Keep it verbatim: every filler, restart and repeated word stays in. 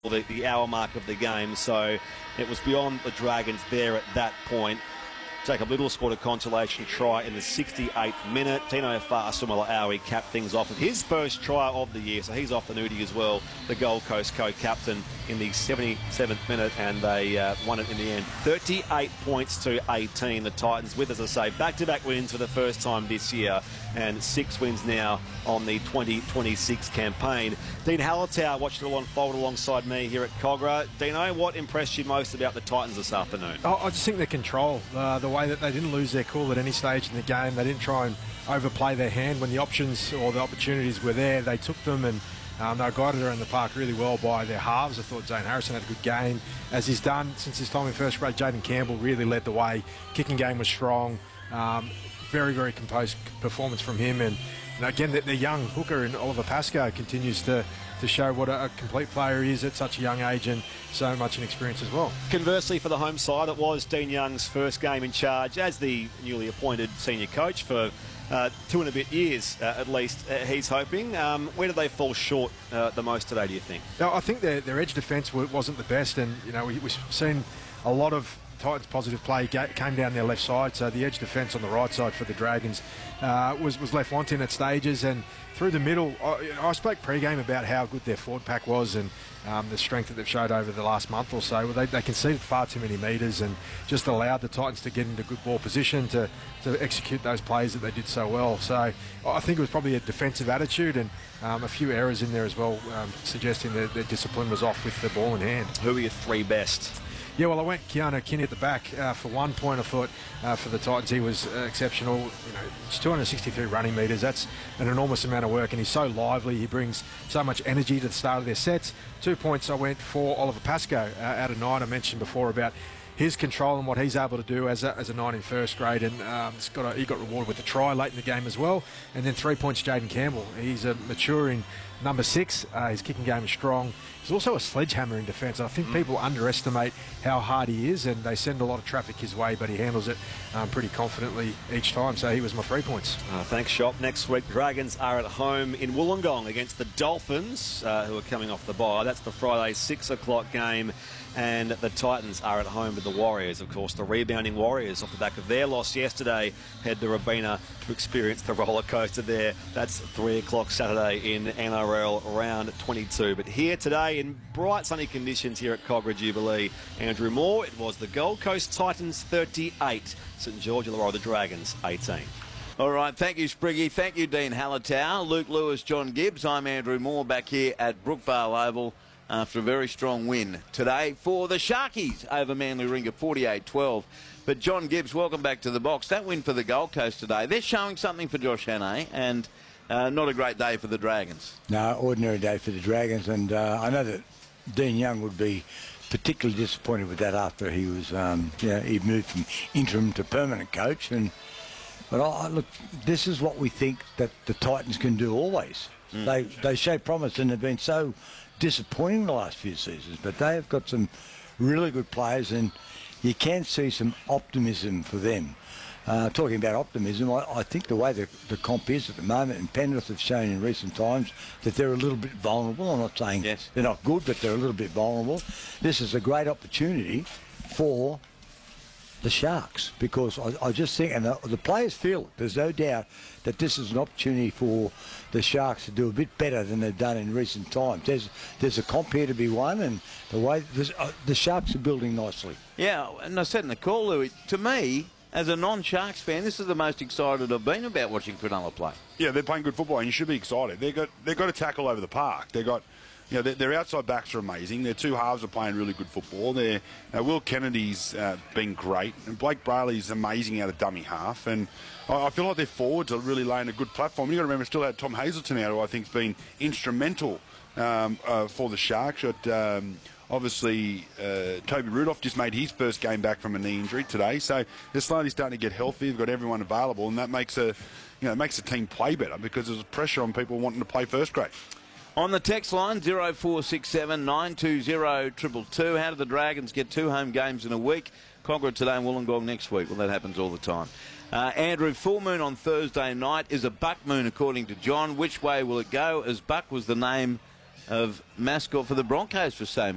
The, the hour mark of the game, so it was beyond the Dragons there at that point. Jacob Little scored a consolation try in the sixty-eighth minute. Tino Fa'asuamaleaui capped things off with his first try of the year, so he's off the nudie as well, the Gold Coast co-captain, in the seventy-seventh minute, and they uh, won it in the end. thirty-eight points to eighteen. The Titans with, as I say, back-to-back wins for the first time this year, and six wins now on the twenty twenty-six campaign. Dean Hallertau watched it all unfold alongside me here at Cogra. Dino, what impressed you most about the Titans this afternoon? Oh, I just think their control, uh, the way that they didn't lose their cool at any stage in the game. They didn't try and overplay their hand when the options or the opportunities were there. They took them, and um, they were guided around the park really well by their halves. I thought Zane Harrison had a good game, as he's done since his time in first grade. Jaden Campbell really led the way. Kicking game was strong. Um, very, very composed performance from him. And you know, again, the, the young hooker in Oliver Pascoe continues to, to show what a, a complete player he is at such a young age, and so much inexperience as well. Conversely, for the home side, it was Dean Young's first game in charge as the newly appointed senior coach for uh, two and a bit years, uh, at least, uh, he's hoping. Um, where did they fall short uh, the most today, do you think? No, I think their, their edge defence wasn't the best, and you know we, we've seen a lot of Titans positive play came down their left side, so the edge defence on the right side for the Dragons uh, was, was left wanting at stages. And through the middle, I, you know, I spoke pre-game about how good their forward pack was, and um, the strength that they've showed over the last month or so. Well, they, they conceded far too many metres and just allowed the Titans to get into good ball position to, to execute those plays that they did so well. So I think it was probably a defensive attitude, and um, a few errors in there as well, um, suggesting that their discipline was off with the ball in hand. Who are your three best? Yeah, well, I went Keanu Kinney at the back uh, for one point. I thought uh, for the Titans he was uh, exceptional. You know, it's two hundred sixty-three running metres. That's an enormous amount of work, and he's so lively. He brings so much energy to the start of their sets. Two points I went for Oliver Pascoe uh, out of nine. I mentioned before about his control and what he's able to do as a, as a nine in first grade, and um, it's got a, he got rewarded with a try late in the game as well. And then three points, Jaden Campbell. He's a maturing number six. Uh, his kicking game is strong. He's also a sledgehammer in defence. I think people underestimate how hard he is, and they send a lot of traffic his way, but he handles it um, pretty confidently each time. So he was my three points. Uh, thanks, Shop. Next week, Dragons are at home in Wollongong against the Dolphins, uh, who are coming off the bye. That's the Friday six o'clock game. And the Titans are at home with the Warriors. Of course, the rebounding Warriors, off the back of their loss yesterday, head to Robina to experience the roller coaster there. That's three o'clock Saturday in N R L round twenty-two. But here today in bright sunny conditions here at Cogra Jubilee, Andrew Moore, it was the Gold Coast Titans thirty-eight, St George Illawarra the Dragons eighteen. All right, thank you, Spriggy. Thank you, Dean Hallertau. Luke Lewis, John Gibbs. I'm Andrew Moore back here at Brookvale Oval after a very strong win today for the Sharkies over Manly Ringer, forty-eight twelve. But John Gibbs, welcome back to the box. That win for the Gold Coast today, they're showing something for Josh Hannay, and uh, not a great day for the Dragons. No, ordinary day for the Dragons, and uh, I know that Dean Young would be particularly disappointed with that after he was, um, you know, he moved from interim to permanent coach. And but I, look, this is what we think that the Titans can do always. Mm. They they show promise, and they've been so disappointing the last few seasons, but they have got some really good players, and you can see some optimism for them. Uh, talking about optimism, I, I think the way the, the comp is at the moment, and Penrith have shown in recent times that they're a little bit vulnerable. I'm not saying yes. they're not good, but they're a little bit vulnerable. This is a great opportunity for the Sharks, because I, I just think, and the, the players feel it, there's no doubt that this is an opportunity for the Sharks to do a bit better than they've done in recent times. There's there's a comp here to be won, and the way uh, the Sharks are building nicely. Yeah, and I said in the call, Louis, to me, as a non-Sharks fan, this is the most excited I've been about watching Cronulla play. Yeah, they're playing good football, and you should be excited. They've got they've got to tackle over the park. They've got, you know, their, their outside backs are amazing. Their two halves are playing really good football. Their uh, Will Kennedy's uh, been great, and Blake Brayley's amazing out of dummy half. And I, I feel like their forwards are really laying a good platform. You've got to remember, still had Tom Hazelton out, who I think has been instrumental um, uh, for the Sharks. At, um, Obviously, uh, Toby Rudolph just made his first game back from a knee injury today, so they're slowly starting to get healthy. They've got everyone available, and that makes a, you know, makes the team play better, because there's pressure on people wanting to play first grade. On the text line, zero four six seven nine two zero two two two. How do the Dragons get two home games in a week? Cogra today and Wollongong next week. Well, that happens all the time. Uh, Andrew, full moon on Thursday night is a buck moon, according to John. Which way will it go, as Buck was the name of mascot for the Broncos for so